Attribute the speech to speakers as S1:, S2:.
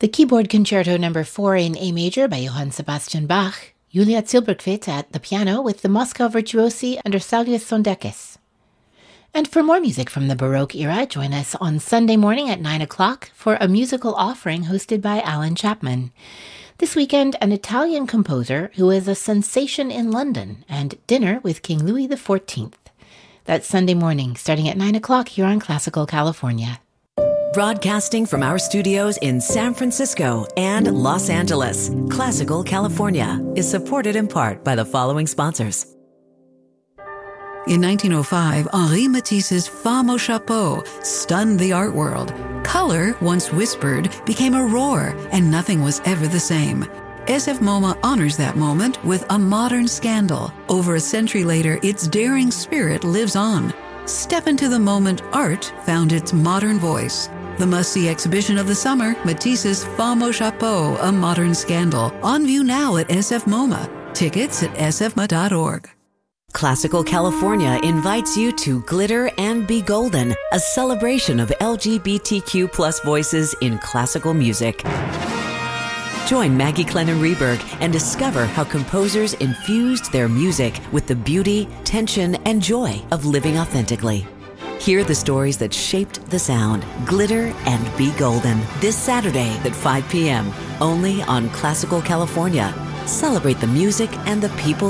S1: The Keyboard Concerto No. 4 in A major by Johann Sebastian Bach, Julia Zilberquist at the piano with the Moscow Virtuosi under Saulius Sondekis. And for more music from the Baroque era, join us on Sunday morning at 9 o'clock for a musical offering hosted by Alan Chapman. This weekend, an Italian composer who is a sensation in London, and dinner with King Louis XIV. That's Sunday morning, starting at 9 o'clock here on Classical California.
S2: Broadcasting from our studios in San Francisco and Los Angeles, Classical California is supported in part by the following sponsors.
S3: In 1905, Henri Matisse's Femme au Chapeau stunned the art world. Color, once whispered, became a roar, and nothing was ever the same. SF MoMA honors that moment with a modern scandal. Over a century later, its daring spirit lives on. Step into the moment art found its modern voice. The must-see exhibition of the summer, Matisse's Femme au Chapeau, A Modern Scandal. On view now at SF MoMA. Tickets at sfma.org.
S2: Classical California invites you to Glitter and Be Golden, a celebration of LGBTQ plus voices in classical music. Join Maggie Clennon-Reberg and discover how composers infused their music with the beauty, tension, and joy of living authentically. Hear the stories that shaped the sound. Glitter and Be Golden, this Saturday at 5 p.m., only on Classical California. Celebrate the music and the people